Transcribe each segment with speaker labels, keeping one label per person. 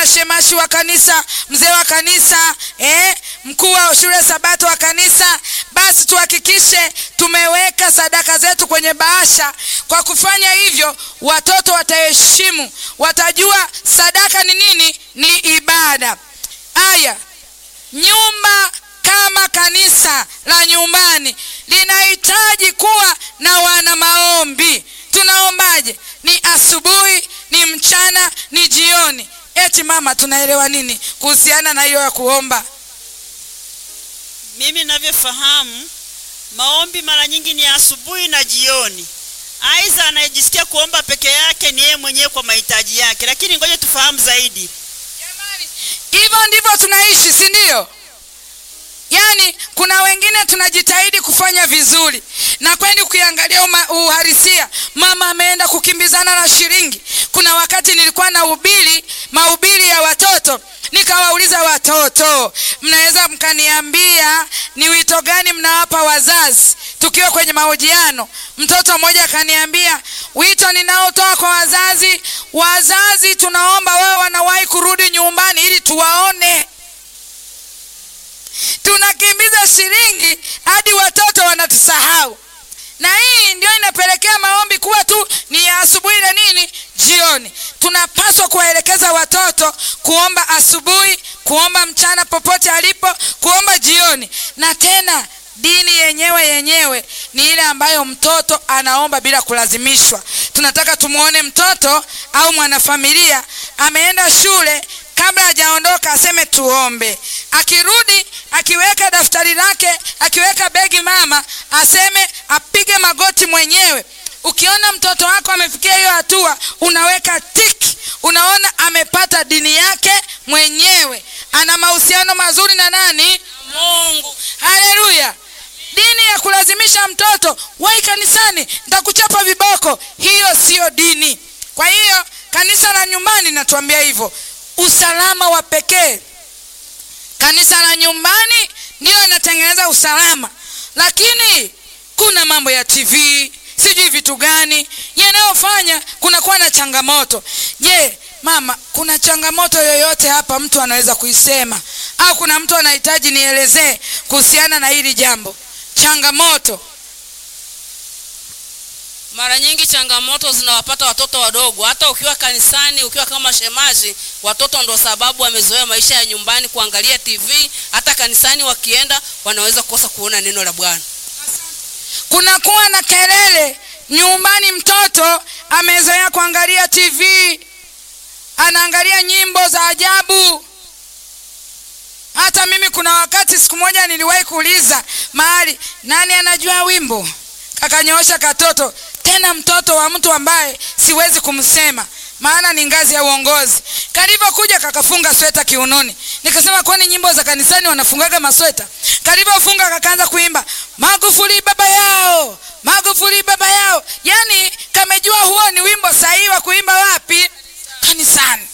Speaker 1: na shemashi wa kanisa, mzee wa kanisa, mkuu wa shule Sabato wa kanisa, basi tuhakikishe tumeweka sadaka zetu kwenye bahasha. Kwa kufanya hivyo, watoto wataheshimu, watajua sadaka ni nini, ni ibada. Aya, nyumba kama kanisa la nyumbani linahitaji kuwa na wana maombi. Tunaombaje? Ni asubuhi, ni mchana, ni jioni. Eti mama, tunaelewa nini kuhusiana na hiyo ya kuomba?
Speaker 2: Mimi ninavyofahamu, maombi mara nyingi ni asubuhi na jioni. Aidha anayejisikia kuomba peke yake ni yeye mwenyewe kwa mahitaji yake, lakini ngoja tufahamu zaidi.
Speaker 1: Jamani, hivyo ndivyo tunaishi, si ndio? Yaani kuna wengine tunajitahidi kufanya vizuri, na kwenda kuiangalia uhalisia, mama ameenda kukimbizana na shilingi. Kuna wakati nilikuwa na mahubiri ya watoto, nikawauliza watoto, mnaweza mkaniambia ni wito gani mnawapa wazazi? Tukiwa kwenye mahojiano, mtoto mmoja akaniambia, wito ninaotoa kwa wazazi tunaomba wao wanawahi kurudi nyumbani ili tuwaone. Tunakimbiza shilingi hadi watoto wanatusahau. Na hii ndio inapelekea maombi kuwa tu ni ya asubuhi na jioni. Tunapaswa kuwaelekeza watoto kuomba asubuhi, kuomba mchana popote alipo, kuomba jioni. Na tena dini yenyewe ni ile ambayo mtoto anaomba bila kulazimishwa. Tunataka tumuone mtoto au mwanafamilia ameenda shule, kabla hajaondoka aseme tuombe. Akirudi, akiweka daftari lake, akiweka begi mama, aseme apige magoti mwenyewe. Ukiona mtoto wako amefikia hiyo hatua, unaweka tiki, unaona amepata dini yake mwenyewe, ana mahusiano mazuri na nani? Mungu. Haleluya. Dini ya kulazimisha mtoto wahi kanisani, nitakuchapa viboko, hiyo sio dini. Kwa hiyo kanisa la nyumbani natuambia hivyo, usalama wa pekee. Kanisa la nyumbani ndio inatengeneza usalama, lakini kuna mambo ya TV, sijui vitu gani yanayofanya kunakuwa na changamoto. Je, mama, kuna changamoto yoyote hapa mtu anaweza kuisema? Au kuna mtu anahitaji nielezee kuhusiana na hili jambo? Changamoto.
Speaker 3: Mara nyingi changamoto zinawapata watoto wadogo. Hata ukiwa kanisani, ukiwa kama shemaji, watoto ndo sababu wamezoea maisha ya nyumbani, kuangalia TV. Hata kanisani wakienda wanaweza kukosa kuona neno la Bwana.
Speaker 1: Kuna kuwa na kelele nyumbani, mtoto amezoea kuangalia TV, anaangalia nyimbo za ajabu. Hata mimi kuna wakati siku moja niliwahi kuuliza mahali, nani anajua wimbo? Kakanyoosha katoto, tena mtoto wa mtu ambaye siwezi kumsema maana ni ngazi ya uongozi. Kalivyokuja kakafunga sweta kiunoni. Nikasema kwani nyimbo za kanisani wanafungaga masweta? Kalivyofunga kakaanza kuimba, Magufuli baba yao, Magufuli baba yao. Yaani kamejua huo ni wimbo sahihi wa kuimba wapi? Kanisani.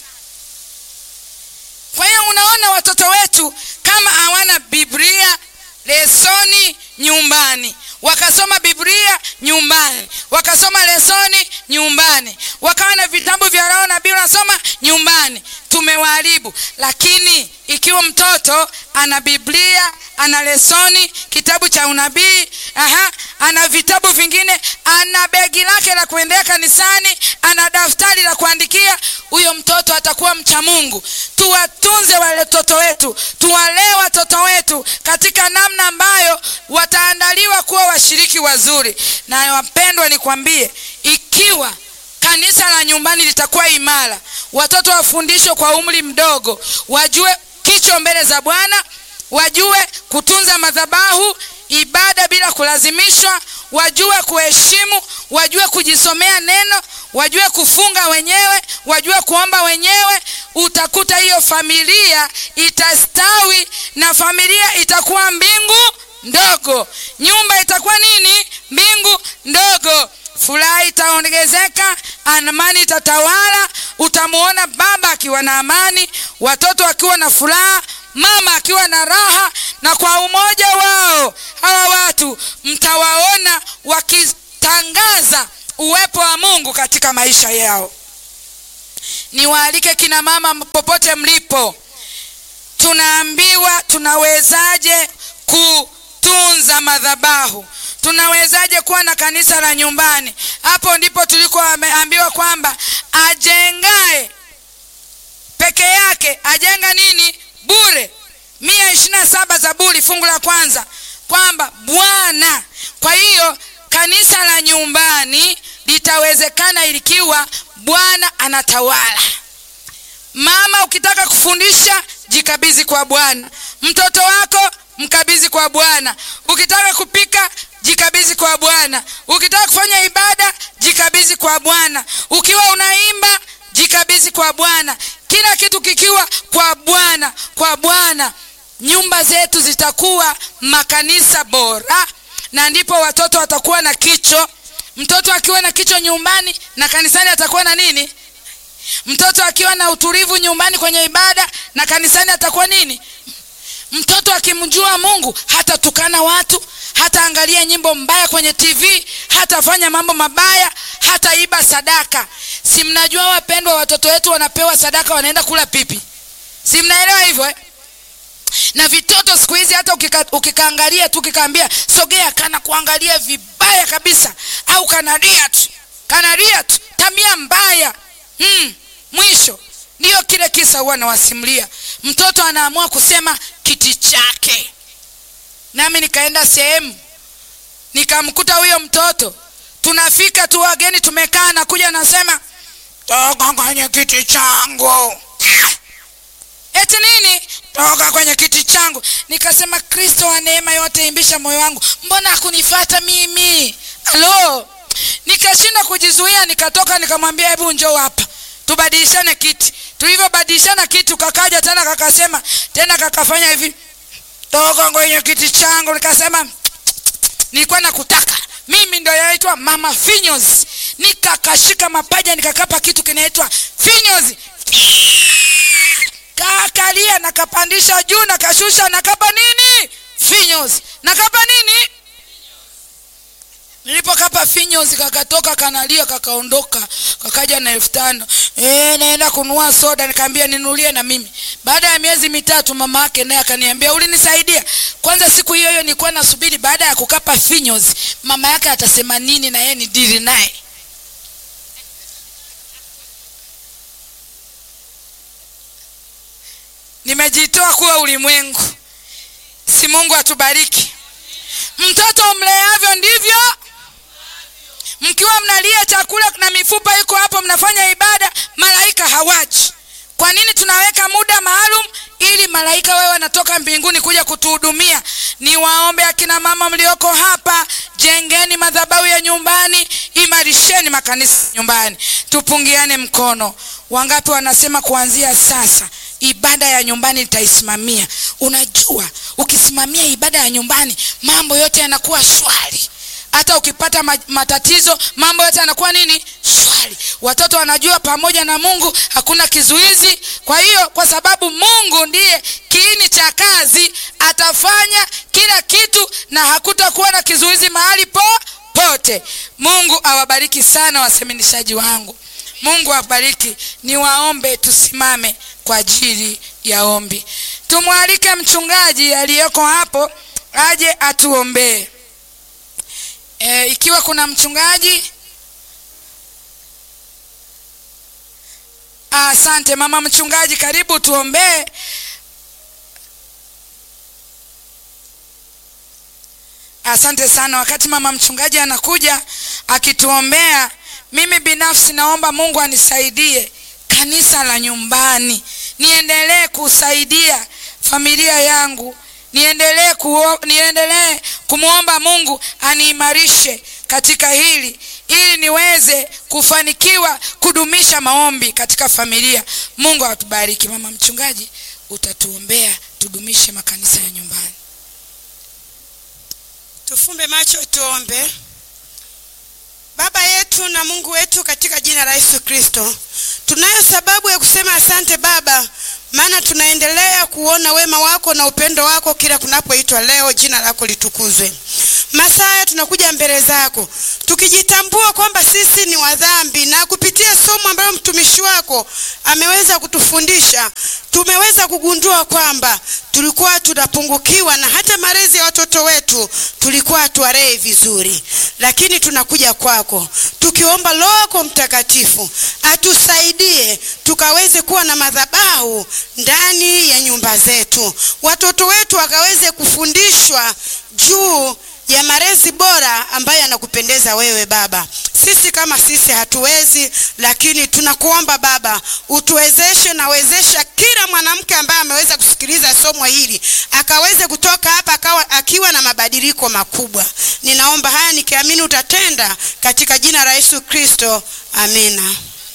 Speaker 1: Kwa hiyo unaona watoto wetu kama hawana Biblia lesoni nyumbani, wakasoma Biblia nyumbani, wakasoma lesoni nyumbani, wakawa na vitabu vya roho na Biblia nasoma nyumbani, tumewaharibu. Lakini ikiwa mtoto ana Biblia, ana lesoni, kitabu cha unabii, ana vitabu vingine, ana begi lake la kuendea kanisani, ana daftari la kuandikia, huyo mtoto atakuwa mcha Mungu. Tuwatunze wale watoto wetu, tuwalee watoto wetu katika namna ambayo wataandaliwa kuwa washiriki wazuri. Na wapendwa, nikwambie, ikiwa kanisa la nyumbani litakuwa imara, watoto wafundishwe kwa umri mdogo, wajue kicho mbele za Bwana, wajue kutunza madhabahu, ibada bila kulazimishwa, wajue kuheshimu, wajue kujisomea neno, wajue kufunga wenyewe, wajue kuomba wenyewe, utakuta hiyo familia itastawi na familia itakuwa mbingu ndogo. Nyumba itakuwa nini? Mbingu ndogo. Furaha itaongezeka, amani itatawala. Utamuona baba akiwa na amani, watoto wakiwa na furaha, mama akiwa na raha, na kwa umoja wao hawa watu mtawaona wakitangaza uwepo wa Mungu katika maisha yao. Niwaalike kina mama popote mlipo. Tunaambiwa tunawezaje kutunza madhabahu, tunawezaje kuwa na kanisa la nyumbani. Hapo ndipo tulikoambiwa kwamba ajengae peke yake ajenga nini? Bure. 127 Zaburi fungu la kwanza, kwamba Bwana. Kwa hiyo kanisa la nyumbani litawezekana ikiwa Bwana anatawala. Mama, ukitaka kufundisha, jikabidhi kwa Bwana. Mtoto wako mkabidhi kwa Bwana. Ukitaka kupika, jikabidhi kwa Bwana. Ukitaka kufanya ibada, jikabidhi kwa Bwana. Ukiwa unaimba, jikabidhi kwa Bwana. Kila kitu kikiwa kwa Bwana, kwa Bwana, nyumba zetu zitakuwa makanisa bora, na ndipo watoto watakuwa na kicho. Mtoto akiwa na kicho nyumbani na kanisani atakuwa na nini? Mtoto akiwa na utulivu nyumbani kwenye ibada na kanisani atakuwa nini? Mtoto akimjua Mungu hata tukana watu, hata angalia nyimbo mbaya kwenye TV, hata fanya mambo mabaya, hata iba sadaka. Si mnajua wapendwa, watoto wetu wanapewa sadaka wanaenda kula pipi? Si mnaelewa hivyo? Na vitoto siku hizi hata ukikaangalia tu, ukikaambia sogea, kana kuangalia vibaya kabisa, au kanalia tu, tabia mbaya. Mwisho ndio kile kisa huwa nawasimulia. Mtoto anaamua kusema kiti chake. Nami nikaenda sehemu, nikamkuta huyo mtoto. Tunafika tu, wageni tumekaa, na kuja nasema toka kwenye kiti changu. Eti nini? Toka kwenye kiti changu. Nikasema Kristo wa neema yote imbisha moyo wangu, mbona hakunifuata mimi? Halo. Nikashinda kujizuia, nikatoka, nikamwambia hebu njoo hapa tubadilishane kiti. Tulivyobadilishana kiti, kakaja tena kakasema tena, kakafanya hivi, toka kwenye kiti changu. Nikasema nilikuwa nakutaka mimi, ndio yaitwa Mama Finyozi. Nikakashika mapaja, nikakapa kitu kinaitwa Finyozi. Kakalia, nakapandisha juu, nakashusha, nakapa nini? Finyozi. Nakapa nini? Nilipokapa Finyozi, kakatoka, kanalia, kakaondoka. Kakaja na 5,000. Naenda kununua soda. Nikamwambia ninunulie na mimi. Baada ya miezi 3 mama yake naye akaniambia ulinisaidia. Kwanza siku hiyo nilikuwa nasubiri baada ya kukapa Finyozi mama yake atasema nini na yeye ni dili naye. Nimejitoa kuwa ulimwengu. Si Mungu atubariki. Mtoto mleavyo ndivyo. Mkiwa mnalia chakula na mifupa iko hapo, mnafanya ibada, malaika hawaji. Kwa nini tunaweka muda maalum? Ili malaika wao wanatoka mbinguni kuja kutuhudumia. Niwaombe akina mama mlioko hapa, jengeni madhabahu ya nyumbani, imarisheni makanisa nyumbani. Tupungiane mkono. Wangapi wanasema kuanzia sasa ibada ya nyumbani itaisimamia? Unajua, ukisimamia ibada ya nyumbani mambo yote yanakuwa shwari. Hata ukipata matatizo mambo yote yanakuwa nini? Shwari. Watoto wanajua pamoja na Mungu hakuna kizuizi. Kwa hiyo kwa sababu Mungu ndiye kiini cha kazi, atafanya kila kitu na hakutakuwa na kizuizi mahali popote. Mungu awabariki sana waseminishaji wangu. Mungu awabariki. Niwaombe tusimame kwa ajili ya ombi. Tumwalike mchungaji aliyeko hapo aje atuombee. Ikiwa kuna mchungaji. Asante mama mchungaji, karibu tuombee. Asante sana. Wakati mama mchungaji anakuja akituombea, mimi binafsi naomba Mungu anisaidie kanisa la nyumbani. Niendelee kusaidia familia yangu. Niendelee kumuomba Mungu aniimarishe katika hili, ili niweze kufanikiwa kudumisha maombi katika familia. Mungu atubariki. Mama mchungaji, utatuombea tudumishe makanisa ya nyumbani.
Speaker 4: Tufumbe macho tuombe. Baba yetu na Mungu wetu, katika jina la Yesu Kristo, tunayo sababu ya kusema asante Baba, maana tunaendelea kuona wema wako na upendo wako kila kunapoitwa leo. Jina lako litukuzwe. Masaa tunakuja mbele zako tukijitambua kwamba sisi ni wadhambi, na kupitia somo ambalo mtumishi wako ameweza kutufundisha tumeweza kugundua kwamba tulikuwa tunapungukiwa, na hata malezi ya watoto wetu tulikuwa tuwalee vizuri. Lakini tunakuja kwako tukiomba Roho Mtakatifu atusaidie tukaweze kuwa na madhabahu ndani ya nyumba zetu, watoto wetu wakaweze kufundishwa juu ya malezi bora ambayo yanakupendeza wewe Baba. Sisi kama sisi hatuwezi, lakini tunakuomba Baba utuwezeshe, na wezesha kila mwanamke ambaye ameweza kusikiliza somo hili akaweze kutoka hapa akiwa na mabadiliko makubwa. Ninaomba haya nikiamini utatenda katika jina la Yesu Kristo. Amina.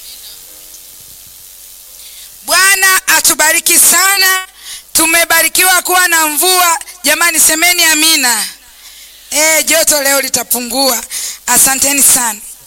Speaker 1: Bwana atubariki sana. Tumebarikiwa kuwa na mvua. Jamani semeni amina. Joto leo litapungua. Asanteni sana.